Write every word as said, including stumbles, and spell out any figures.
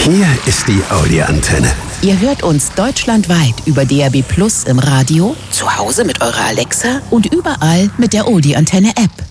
Hier ist die Audi-Antenne. Ihr hört uns deutschlandweit über D A B Plus im Radio, zu Hause mit eurer Alexa und überall mit der Audi-Antenne-App.